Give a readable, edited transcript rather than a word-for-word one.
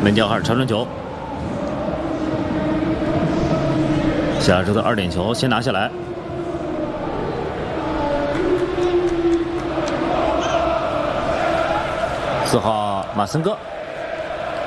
门将哈尔长传球，下周的2点球先拿下来。4号马森戈